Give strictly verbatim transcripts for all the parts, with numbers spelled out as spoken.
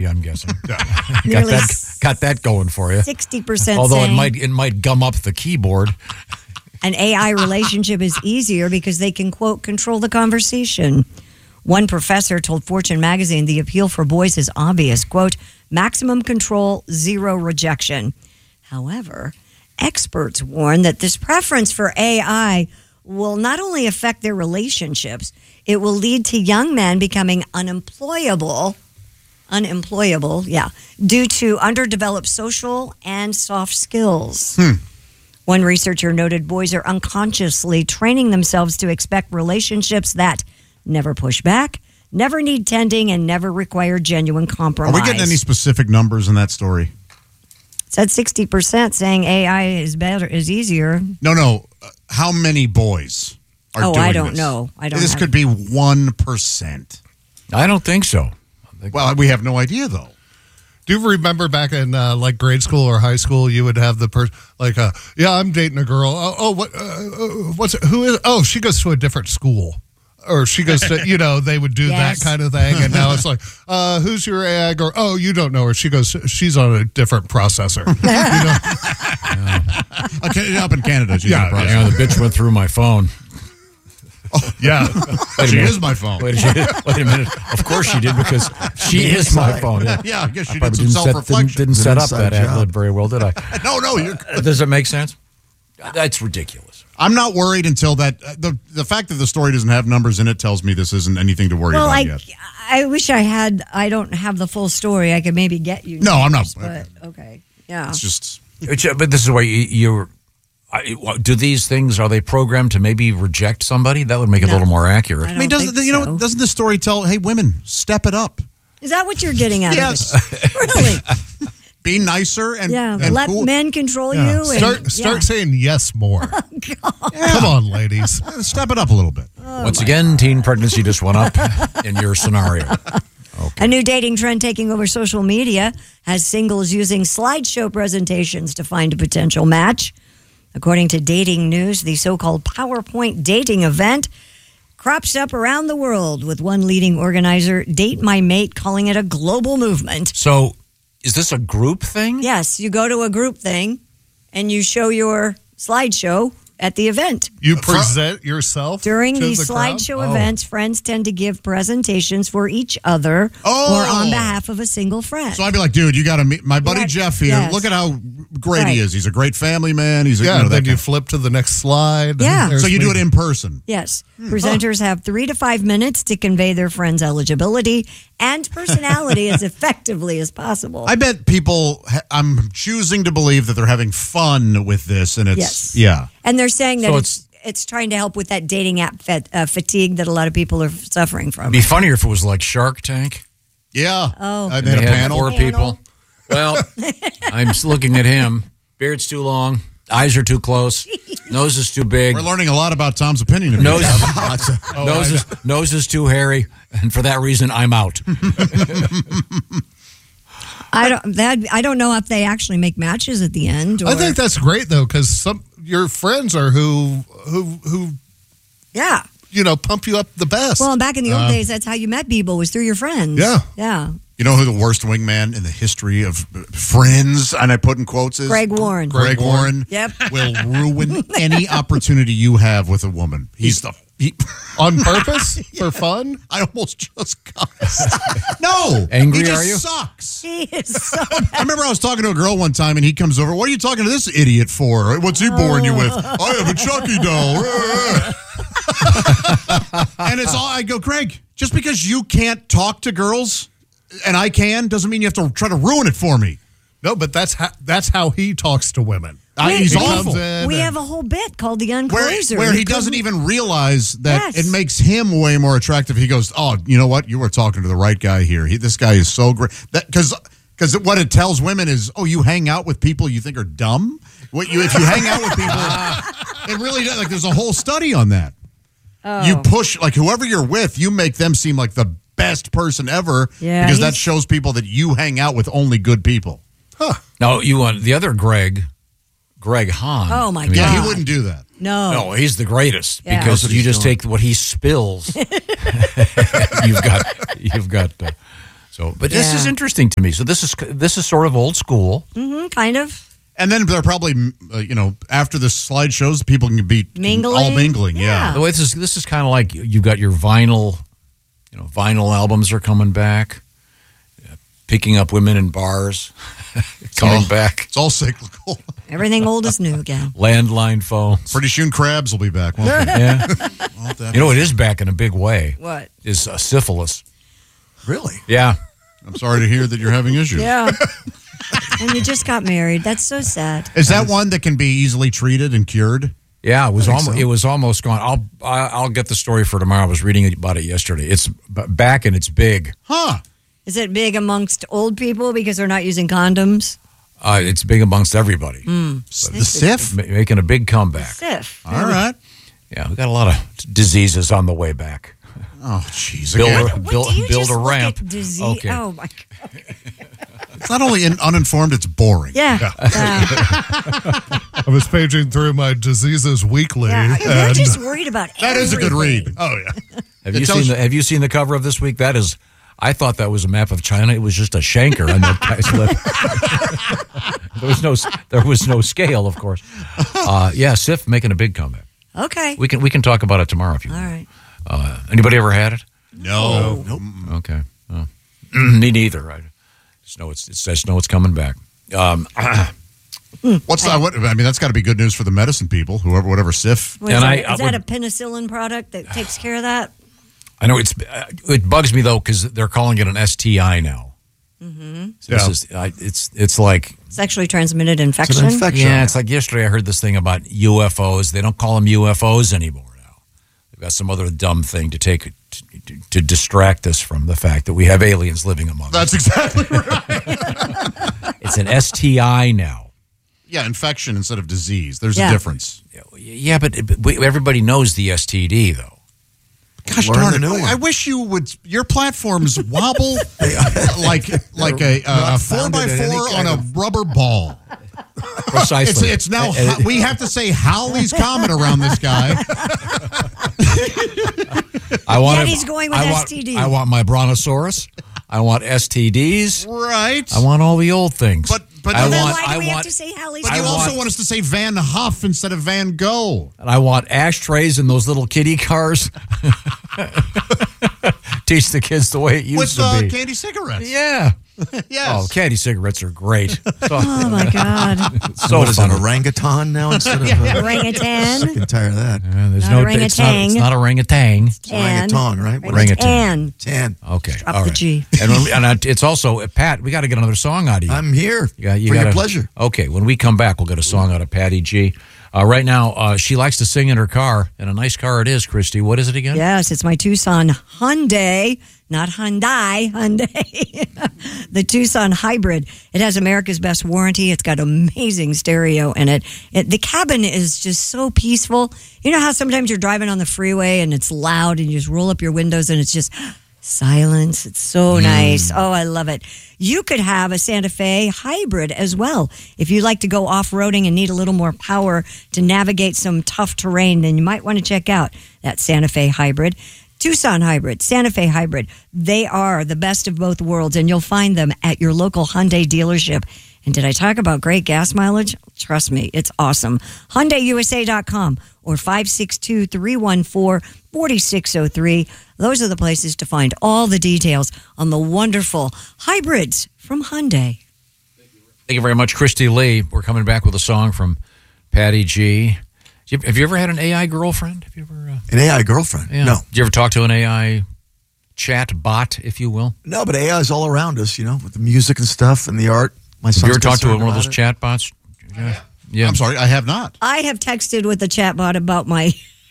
Yeah, I'm guessing. got Nearly that got that going for you. sixty percent Although saying it might it might gum up the keyboard. an A I relationship is easier because they can, quote, control the conversation. One professor told Fortune magazine the appeal for boys is obvious, quote, maximum control, zero rejection. However, experts warn that this preference for A I will not only affect their relationships, it will lead to young men becoming unemployable, unemployable, yeah, due to underdeveloped social and soft skills. Hmm. One researcher noted boys are unconsciously training themselves to expect relationships that never push back, never need tending, and never require genuine compromise. Are we getting any specific numbers in that story? It said sixty percent saying A I is better, is easier. No, no. Uh, how many boys are oh, doing I don't this? know. I don't. This have... could be one percent. I don't think so. I think well, we have no idea, though. Do you remember back in uh, like grade school or high school, you would have the person like, uh, yeah, I'm dating a girl. Oh, oh what? Uh, uh, what's it? Who is? Oh, she goes to a different school. Or she goes to, you know, they would do Yes. that kind of thing. And now it's like, uh, who's your A I girl? Oh, you don't know her. She goes, she's on a different processor. You know? Okay, up in Canada, she's Yeah, a processor. yeah, the bitch went through my phone. Yeah. Wait a She minute. is my phone. Wait, she, wait a minute. Of course she did because she is my phone. Yeah, Yeah, I guess she I did probably some didn't set, didn't, self-reflection. didn't It's set an up inside that ad job. lib very well, did I? No, no, you're... Does it make sense? That's ridiculous. I'm not worried until that... Uh, the, the fact that the story doesn't have numbers in it tells me this isn't anything to worry Well, about I, yet. I wish I had. I don't have the full story. I could maybe get you. No, I'm not- numbers, But okay, yeah. It's just... It's, uh, but this is why you, you're. I, do these things, are they programmed to maybe reject somebody? That would make it No. a little more accurate. I I mean, don't doesn't think you know? so. Doesn't the story tell? Hey, women, step it up. Is that what you're getting at? Yes. Really? Be nicer and Yeah. and Let cool. men control Yeah. you. And, Start start yeah. saying yes more. Come on, ladies. Uh, Step it up a little bit. Once again, teen pregnancy just went up in your scenario. A new dating trend taking over social media has singles using slideshow presentations to find a potential match. According to Dating News, the so-called PowerPoint dating event crops up around the world, with one leading organizer, Date My Mate, calling it a global movement. So, is this a group thing? Yes, you go to a group thing and you show your slideshow at the event. You present yourself During to these the crowd? slideshow Oh. events, friends tend to give presentations for each other Oh. or on behalf of a single friend. So I'd be like, dude, you got to meet my buddy Yeah, Jeff here. yes. Look at how great Right. he is. He's a great family man. He's a, Yeah, you know, and that then you kind flip to the next slide. Yeah. There's So you do me. it in person. Yes. Presenters have three to five minutes to convey their friend's eligibility and personality as effectively as possible. I bet people. Ha- I'm choosing to believe that they're having fun with this, and it's Yes. yeah. and they're saying that So it's, it's trying to help with that dating app fat, uh, fatigue that a lot of people are suffering from. It'd be funnier if it was like Shark Tank. Yeah. Oh. I They made a had panel. four people. Well, I'm just looking at him. Beard's too long. Eyes are too close. Nose is too big. We're learning a lot about Tom's opinion. of Nose, you. nose, is, nose is too hairy, and for that reason, I'm out. I don't. That I don't know if they actually make matches at the end. Or, I think that's great though, because some your friends are who who who yeah. you know pump you up the best. Well, back in the old Uh, days, that's how you met people, was through your friends. Yeah. Yeah. You know who the worst wingman in the history of Friends, and I put in quotes, is? Greg Warren. Greg Warren Yep. will ruin any opportunity you have with a woman. He's the... He, on purpose for fun. I almost just cussed. No. Angry, he just are you? sucks. He is so I remember I was talking to a girl one time, and he comes over. What are you talking to this idiot for? What's he boring you with? I have a Chucky doll. And it's all, I go, Greg, just because you can't talk to girls and I can, doesn't mean you have to try to ruin it for me. No, but that's how that's how he talks to women. I, he's He awful. comes in We and- have a whole bit called the Where, Uncloser. where he doesn't even realize that Yes. it makes him way more attractive. He goes, oh, you know what? You were talking to the right guy here. He, this guy is so great. Because because what it tells women is, oh, you hang out with people you think are dumb? What you If you hang out with people, it really does. Like, there's a whole study on that. Oh. You push, like, whoever you're with, you make them seem like the best person ever. Yeah, because that he's- shows people that you hang out with only good people. No, you want the other Greg, Greg Hahn. Oh, my I mean, God. Yeah, he wouldn't do that. No. No, he's the greatest Yeah. because That's what you he's just doing. take what he spills. you've got, you've got uh, So, but this Yeah. is interesting to me. So this is this is sort of old school. Mm, kind of. And then they're probably, uh, you know, after the slideshows, people can be Mingling? all mingling. Yeah. Yeah. The way this is this is kind of like you've got your vinyl, you know, vinyl albums are coming back, uh, picking up women in bars, coming all- back. It's all cyclical. Everything old is new again. Landline phones. Pretty soon, crabs will be back. won't they? Yeah. Well, that- You know, it is back in a big way. What? Is uh, syphilis? Really? Yeah. I'm sorry to hear that you're having issues. Yeah. And you just got married. That's so sad. Is that one that can be easily treated and cured? Yeah, it was think almost so. it was almost gone. I'll I- I'll get the story for tomorrow. I was reading about it yesterday. It's b- back and it's big. Huh. Is it big amongst old people because they're not using condoms? Uh, it's big amongst everybody. Mm. The Sif? Ma- making a big comeback. Sif. All right. Yeah, we got a lot of diseases on the way back. Oh, jeez. Build Again. a- What, build- do you build just a look ramp. at disease? Okay. Oh my God. It's not only in, uninformed, it's boring. Yeah. Yeah. I was paging through my diseases weekly. Yeah. You're and just worried about That is a good everything. read. Oh, yeah. Have It you tells seen you- the Have you seen the cover of this week? That is, I thought that was a map of China. It was just a shanker on that guy's lip. There was no there was no scale, of course. Uh, yeah, Sif making a big comeback. Okay. We can we can talk about it tomorrow if you All want. right. Uh, anybody ever had it? No. Nope. Okay. Oh. Me neither. I just know it's, it's I just know it's coming back. Um, What's that? What, I mean, that's got to be good news for the medicine people, whoever, whatever Sif. What, is And that, I- is I that would- a penicillin product that takes care of that? I know it's uh, it bugs me though because they're calling it an S T I now. Mm-hmm. So Yeah. this is I, it's it's like Sexually transmitted It's infection? an infection. yeah, it's like yesterday I heard this thing about U F Os. They don't call them U F Os anymore now. They've got some other dumb thing to take to, to, to distract us from the fact that we have aliens living among us. That's exactly right. It's an S T I now. Yeah, infection instead of disease. There's Yeah. a difference. Yeah, but, but we, everybody knows the S T D though. Gosh Learn darn the it! new I, one. I wish you would. Your platforms wobble like like a uh, not a four by founded in any four on kind a of- rubber ball. Precisely. It's it's now. And- and- we have to say Howley's Comet around this guy. I want. Yet he's going with I want, S T D. I want my brontosaurus. I want S T Ds. Right. I want all the old things. But- but I then Then want. why do I we have want. to say Halley's But I you Comet? also want- want us to say Van Huff instead of Van Gogh. And I want ashtrays in those little kiddie cars. Teach the kids the way it used With to uh, be. candy cigarettes. Yeah. Yes. Oh, candy cigarettes are great. So, Oh my God. so what is it, fun. an orangutan now instead of uh, Orangutan. sick and tired of that? Yeah, there's Not no. orangutan. It's not, it's not orangutan. Tan. Orangutan, right? What is it? Orangutan. Tan. Okay. Drop all the right. G. And, when we- and I- it's also uh, Pat. We got to get another song out of you. I'm here You got- you for your gotta- pleasure. Okay, when we come back, we'll get a song out of Patty G. Uh, right now, uh, she likes to sing in her car, and a nice car it is, Christy. What is it again? Yes, it's my Tucson Hyundai, not Hyundai, Hyundai. The Tucson Hybrid. It has America's best warranty. It's got amazing stereo in it. it. The cabin is just so peaceful. You know how sometimes you're driving on the freeway and it's loud and you just roll up your windows and it's just silence. It's so nice. Oh, I love it. You could have a Santa Fe Hybrid as well. If you like to go off-roading and need a little more power to navigate some tough terrain, then you might want to check out that Santa Fe Hybrid. Tucson Hybrid, Santa Fe Hybrid. They are the best of both worlds, and you'll find them at your local Hyundai dealership. And did I talk about great gas mileage? Trust me, it's awesome. Hyundai U S A dot com or five six two, three one four, four six zero three. Those are the places to find all the details on the wonderful hybrids from Hyundai. Thank you very much, Christy Lee. We're coming back with a song from Patty G. You- Have you ever had an A I girlfriend? Have you ever? Uh, An A I girlfriend? yeah. No. Did you ever talk to an A I chat bot, if you will? No, but A I is all around us, you know, with the music and stuff and the art. My Have you son's ever talked to concerned one of those about it. chat bots? Yeah. Yeah. I'm sorry, I have not. I have texted with the chatbot about my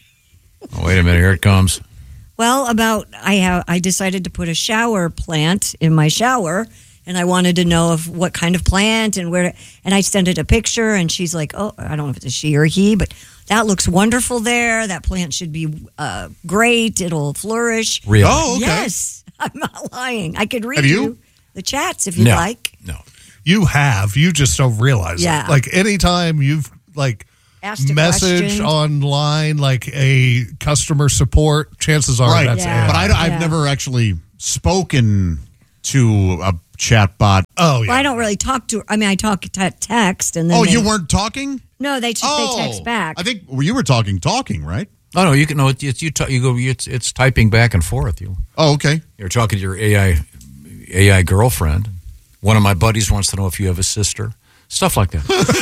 Oh, wait a minute. Here it comes. Well, about I have I decided to put a shower plant in my shower, and I wanted to know of what kind of plant and where. And I sent it a picture, and she's like, "Oh, I don't know if it's a she or he, but that looks wonderful there. That plant should be uh, great. It'll flourish." Really? Oh, okay. Yes, I'm not lying. I could read Have you? the chats if you'd No. like. No. You have. You just don't realize Yeah. it. Like anytime you've like Asked a message question. online, like a customer support, chances are Right. that's Yeah. A I. But I, I've Yeah. never actually spoken to a chat bot. Oh, yeah. Well, I don't really talk to. I mean, I talk t- text, and then. Oh, they, you weren't talking? No, they Oh, they text back. I think well, you were talking, talking, right? Oh no, you can no. It's, it's you. T- you go. It's it's typing back and forth. You. Oh, okay. You're talking to your A I A I girlfriend. One of my buddies wants to know if you have a sister. Stuff like that.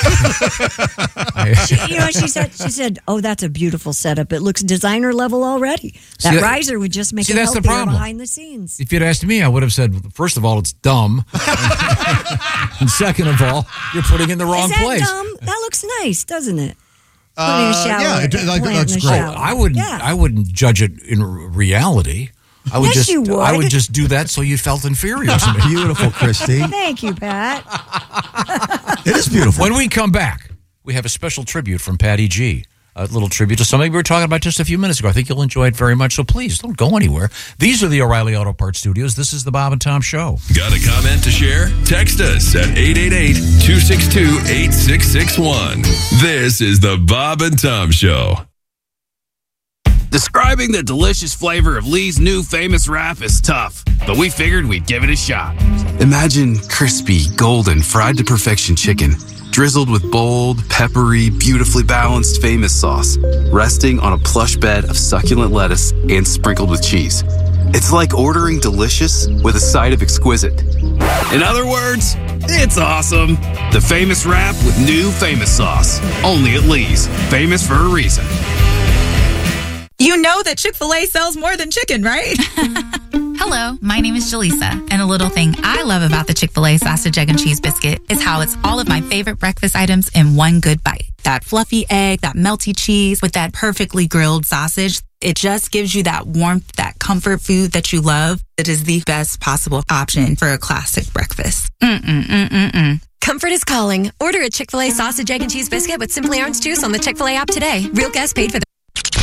She, you know, she said, she said, "Oh, that's a beautiful setup. It looks designer level already. That See, that- riser would just make see, it that's the healthier problem. behind the scenes." If you'd asked me, I would have said, first of all, it's dumb, and second of all, you're putting it in the wrong Is that place. dumb? That looks nice, doesn't it? Putting Uh, a shower, yeah, it- a like, plant that's in the great. shower. I wouldn't. Yeah. I wouldn't judge it in r- reality. I would Yes, just. you would. I would just do that so you felt inferior to me. Beautiful, Christy. Thank you, Pat. It is beautiful. When we come back, we have a special tribute from Patty G. A little tribute to something we were talking about just a few minutes ago. I think you'll enjoy it very much. So please don't go anywhere. These are the O'Reilly Auto Parts Studios. This is the Bob and Tom Show. Got a comment to share? Text us at eight eight eight, two six two, eight six six one. This is the Bob and Tom Show. Describing the delicious flavor of Lee's new famous wrap is tough, but we figured we'd give it a shot. Imagine crispy, golden, fried to perfection chicken, drizzled with bold, peppery, beautifully balanced famous sauce, resting on a plush bed of succulent lettuce and sprinkled with cheese. It's like ordering delicious with a side of exquisite. In other words, it's awesome. The famous wrap with new famous sauce. Only at Lee's. Famous for a reason. You know that Chick-fil-A sells more than chicken, right? Hello, my name is Jaleesa, and a little thing I love about the Chick-fil-A sausage, egg, and cheese biscuit is how it's all of my favorite breakfast items in one good bite. That fluffy egg, that melty cheese with that perfectly grilled sausage. It just gives you that warmth, that comfort food that you love. It is the best possible option for a classic breakfast. Mm-mm-mm-mm-mm. Comfort is calling. Order a Chick-fil-A sausage, egg, and cheese biscuit with Simply Orange Juice on the Chick-fil-A app today. Real guests paid for the...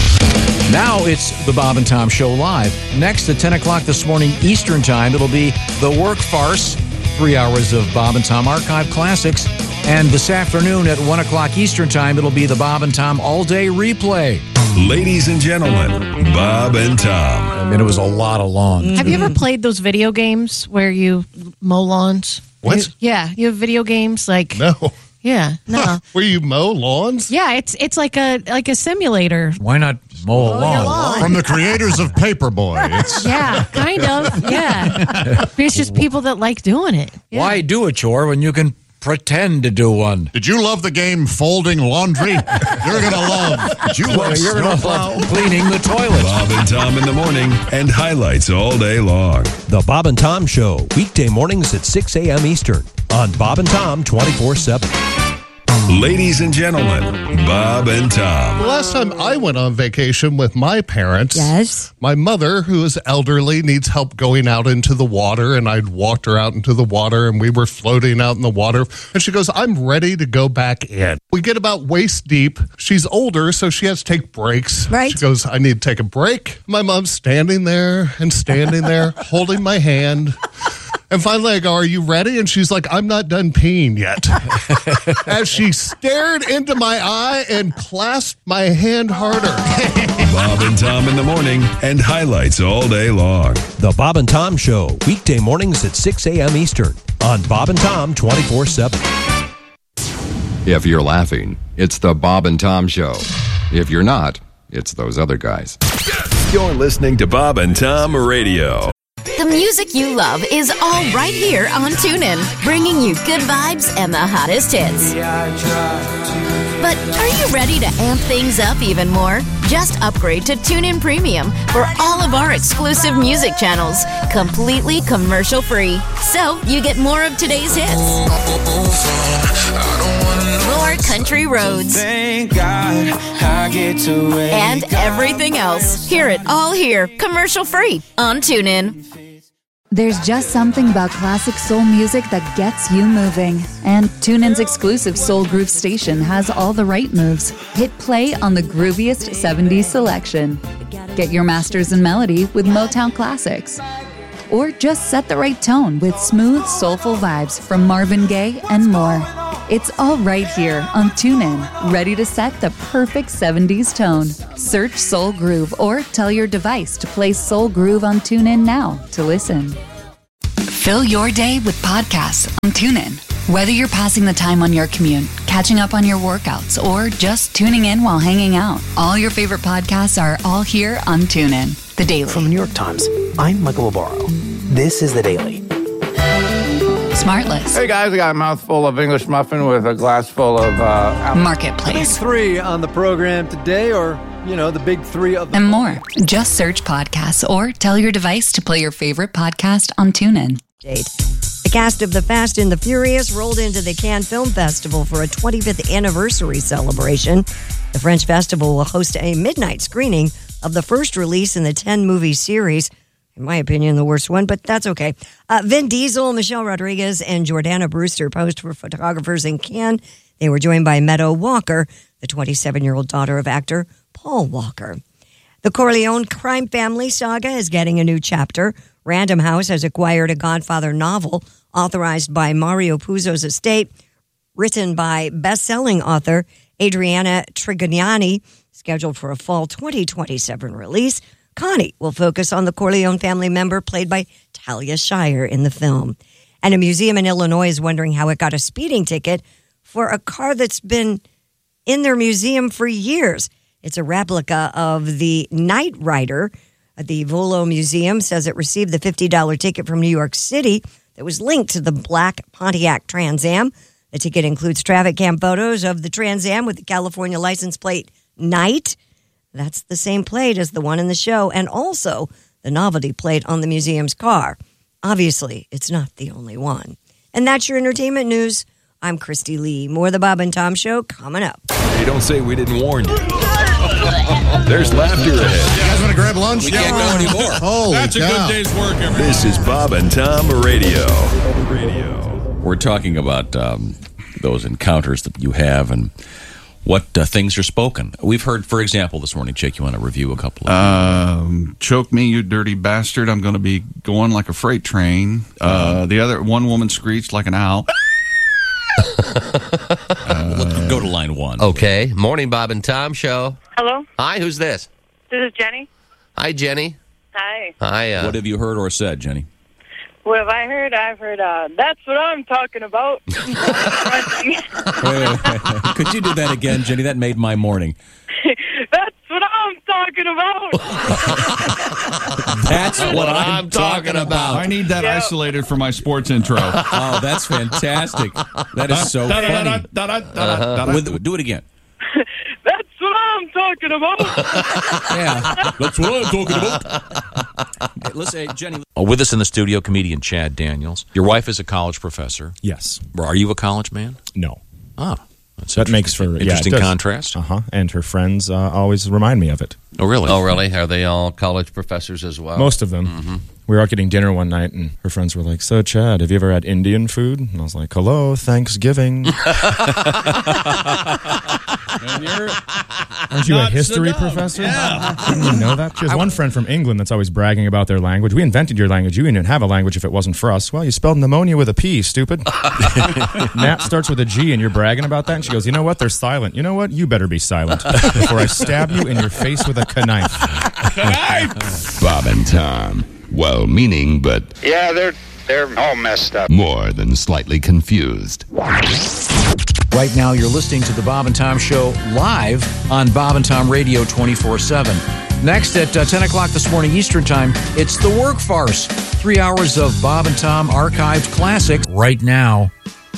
Now it's the Bob and Tom Show live. Next at ten o'clock this morning Eastern Time, it'll be The Work Farce, three hours of Bob and Tom Archive Classics. And this afternoon at one o'clock Eastern Time, it'll be the Bob and Tom All Day Replay. Ladies and gentlemen, Bob and Tom. I mean, it was a lot of long. Have you ever played those video games where you mow lawns? What? You- yeah, you have video games like No. yeah, no. Where you mow lawns? Yeah, it's it's like a like a simulator. Why not mow a lawn? From the creators of Paperboy. It's Yeah, kind of. Yeah. It's just people that like doing it. Yeah. Why do a chore when you can pretend to do one? Did you love the game Folding Laundry? You're going to love. Did you love You're going to Snowplow? love cleaning the toilet. Bob and Tom in the morning and highlights all day long. The Bob and Tom Show, weekday mornings at six a.m. Eastern on Bob and Tom twenty-four seven. Ladies and gentlemen, Bob and Tom. The last time I went on vacation with my parents, Yes. my mother, who is elderly, needs help going out into the water, and I'd walked her out into the water, and we were floating out in the water, and she goes, I'm ready to go back in. We get about waist deep. She's older, so she has to take breaks. Right. She goes, I need to take a break. My mom's standing there and standing there, holding my hand. And finally, I go, are you ready? And she's like, I'm not done peeing yet. As she stared into my eye and clasped my hand harder. Bob and Tom in the morning and highlights all day long. The Bob and Tom Show, weekday mornings at six a.m. Eastern on Bob and Tom twenty-four seven. If you're laughing, it's the Bob and Tom Show. If you're not, it's those other guys. You're listening to Bob and Tom Radio. The music you love is all right here on TuneIn, bringing you good vibes and the hottest hits. But are you ready to amp things up even more? Just upgrade to TuneIn Premium for all of our exclusive music channels, completely commercial free. So you get more of today's hits, more country roads, Thank God I get to and everything else. Hear it all here, commercial free on TuneIn. There's just something about classic soul music that gets you moving. And TuneIn's exclusive Soul Groove station has all the right moves. Hit play on the grooviest seventies selection. Get your masters in melody with Motown classics. Or just set the right tone with smooth, soulful vibes from Marvin Gaye and more. It's all right here on TuneIn, ready to set the perfect seventies tone. Search Soul Groove or tell your device to play Soul Groove on TuneIn now to listen. Fill your day with podcasts on TuneIn. Whether you're passing the time on your commute, catching up on your workouts, or just tuning in while hanging out, all your favorite podcasts are all here on TuneIn. The Daily. From the New York Times, I'm Michael Barbaro. This is The Daily. Smartless. Hey guys, I got a mouthful of English muffin with a glass full of uh, Marketplace. Big three on the program today, or, you know, the big three of the... And more. Just search podcasts or tell your device to play your favorite podcast on TuneIn. The cast of The Fast and the Furious rolled into the Cannes Film Festival for a twenty-fifth anniversary celebration. The French festival will host a midnight screening of the first release in the ten-movie series. In my opinion, the worst one, but that's okay. Uh, Vin Diesel, Michelle Rodriguez, and Jordana Brewster posed for photographers in Cannes. They were joined by Meadow Walker, the twenty-seven-year-old daughter of actor Paul Walker. The Corleone crime family saga is getting a new chapter. Random House has acquired a Godfather novel authorized by Mario Puzo's estate, written by best-selling author Adriana Trignani, scheduled for a fall twenty twenty-seven release. Connie will focus on the Corleone family member played by Talia Shire in the film. And a museum in Illinois is wondering how it got a speeding ticket for a car that's been in their museum for years. It's a replica of the Knight Rider. The Volo Museum says it received the fifty dollars ticket from New York City that was linked to the black Pontiac Trans Am. The ticket includes traffic cam photos of the Trans Am with the California license plate Knight. That's the same plate as the one in the show, and also the novelty plate on the museum's car. Obviously, it's not the only one. And that's your entertainment news. I'm Christy Lee. More of the Bob and Tom Show coming up. Hey, don't say we didn't warn you. There's laughter ahead. You guys want to grab lunch? We can't go anymore. Holy That's a cow. good day's work, everyone. This is Bob and Tom Radio. Radio. We're talking about um, those encounters that you have and what uh, things are spoken. We've heard, for example, this morning, Jake, you want to review a couple of Um, choke me, you dirty bastard. I'm going to be going like a freight train. Uh, the other one woman screeched like an owl. uh, Go to line one. Okay. Morning, Bob and Tom Show. Hello? Hi, who's this? This is Jenny. Hi, Jenny. Hi. Hi. Uh, What have you heard or said, Jenny? What have I heard? I've heard, uh, that's what I'm talking about. Wait, wait, wait. Could you do that again, Jenny? That made my morning. That's what I'm talking about. That's what I'm talking about. I need that Yep. isolated for my sports intro. Oh, that's fantastic. That is so funny. Uh-huh. With- Do it again. That's what I'm talking about. Yeah, that's what I'm talking about. Hey, listen, hey, Jenny. Oh, with us in the studio, comedian Chad Daniels. Your wife is a college professor. Yes. Are you a college man? No. Oh, that's that makes for interesting yeah, it does. contrast. Uh huh. And her friends uh, always remind me of it. Oh, really? Oh, really? Are they all college professors as well? Most of them. Mm-hmm. We were out getting dinner one night, and her friends were like, "So, Chad, have you ever had Indian food?" And I was like, "Hello, Thanksgiving." And you're Aren't you a not history so dumb. professor? Yeah. Didn't you know that? She has one friend from England that's always bragging about their language. We invented your language. You wouldn't have a language if it wasn't for us. Well, you spelled pneumonia with a P, stupid. Nat starts with a G, and you're bragging about that? And she goes, "You know what? They're silent. You know what? You better be silent before I stab you in your face with a knife." Bob and Tom, well-meaning but Yeah, they're they're all messed up. more than slightly confused. Right now, you're listening to the Bob and Tom Show live on Bob and Tom Radio twenty-four seven. Next at uh, ten o'clock this morning Eastern Time, it's The Work Farce. Three hours of Bob and Tom archived classics. Right now.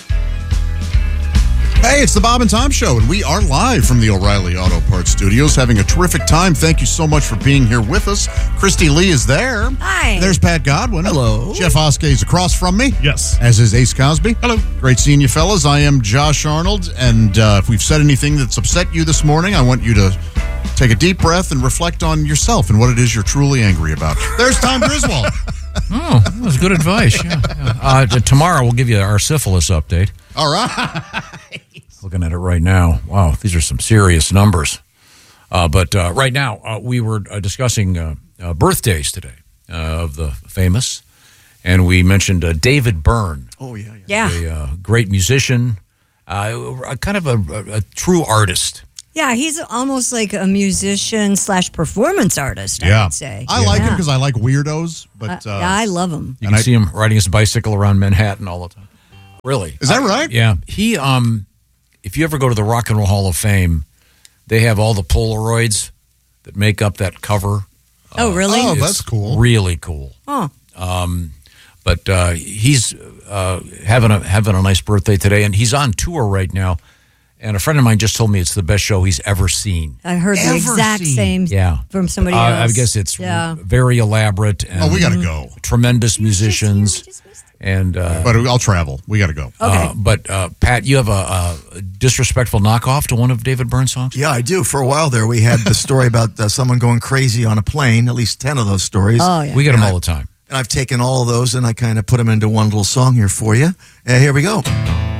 Hey, it's the Bob and Tom Show, and we are live from the O'Reilly Auto Parts Studios, having a terrific time. Thank you so much for being here with us. Christy Lee is there. Hi. There's Pat Godwin. Hello. Jeff Oskey is across from me. Yes. As is Ace Cosby. Hello. Great seeing you, fellas. I am Josh Arnold, and uh, if we've said anything that's upset you this morning, I want you to take a deep breath and reflect on yourself and what it is you're truly angry about. There's Tom Griswold. Oh, that was good advice. Yeah. Yeah. Uh, t- tomorrow we'll give you our syphilis update. All right. Looking at it right now. Wow, these are some serious numbers. Uh, but uh, right now, uh, we were uh, discussing uh, uh, birthdays today uh, of the famous, and we mentioned uh, David Byrne. Oh, yeah. yeah. Yeah. A uh, great musician, uh, kind of a, a, a true artist. Yeah, he's almost like a musician slash performance artist, I Yeah. would say. I like him Yeah. because I like weirdos, but Uh, uh, yeah, I love him. You can see him riding his bicycle around Manhattan all the time. Really? Is that right? Yeah. He, um, if you ever go to the Rock and Roll Hall of Fame, they have all the Polaroids that make up that cover. Oh, really? Oh, It's that's cool. Really cool. Oh. Um, but uh, he's uh, having a having a nice birthday today, and he's on tour right now. And a friend of mine just told me it's the best show he's ever seen. I heard the Ever exact seen. same Yeah. from somebody Uh, else. I guess it's yeah. very elaborate. And Oh, we got to go. Tremendous musicians. And uh, But I'll travel. We got to go. Okay. uh, but uh, Pat, you have a, a disrespectful knockoff to one of David Byrne's songs? Yeah, I do. For a while there, we had the story about uh, someone going crazy on a plane, at least ten of those stories. Oh, yeah. We get them And all I- the time. And I've taken all of those and I kind of put them into one little song here for you. Uh, here we go.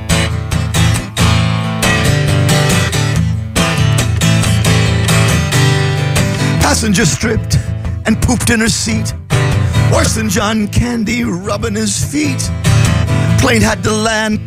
Passenger stripped and pooped in her seat. Worse than John Candy rubbing his feet. Plane had to land